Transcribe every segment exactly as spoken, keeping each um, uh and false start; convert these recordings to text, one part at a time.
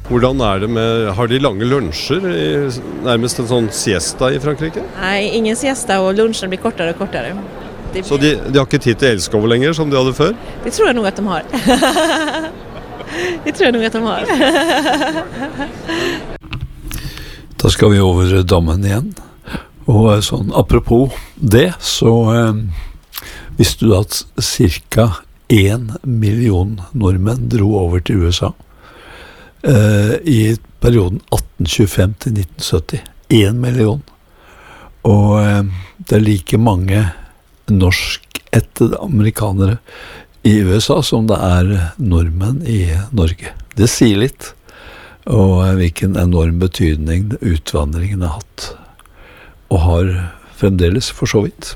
Hvordan er det med, har de lange lunsjer, i, nærmest en sånn siesta i Frankrike? Nej, ingen siesta och lunchen blir kortare och kortare. Det, Så de, de har ikke tid til elskov lenger, som de hadde før? det tror jag nog att de har. Det tror jag nog att de har. Da skal vi over dammen igjen. Og sånn, apropos det, så eh, visste du at cirka en million nordmenn dro over til U S A eh, i perioden atten tjuefem til nitten sytti. En million. Og eh, det er like mange norskættede amerikanere i U S A som det er nordmenn i Norge. Det sier litt, og hvilken enorm betydning utvandringen har hatt, og har fremdeles for så vidt.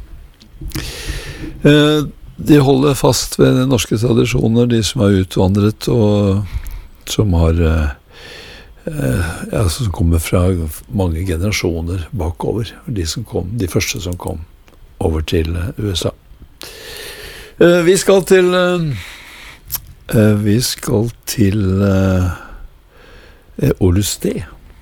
Eh, de holder fast ved de norske tradisjoner, de som har utvandret, og som har eh, ja, som kommer fra mange generasjoner bakover, de, som kom, de første som kom over til U S A. Eh, vi skal til eh, vi skal til eh, Olusté.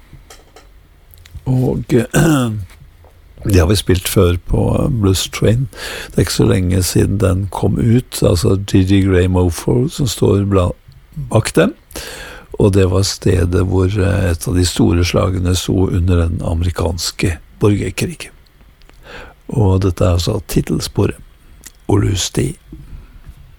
Og eh, det har vi spilt før på Blues Train. Det er ikke så lenge siden den kom ut, altså G G Gray Mofo som står bak dem. Og det var stedet hvor et av de store slagene sto under den amerikanske borgerkrig. Og dette er altså titelsporet Olusté.